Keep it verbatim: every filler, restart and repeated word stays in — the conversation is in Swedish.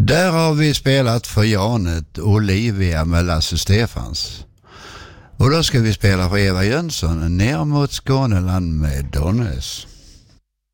Där har vi spelat för Janet Olivia med Lasse Stefans. Och då ska vi spela för Eva Jönsson ner mot Skåneland med Donnes.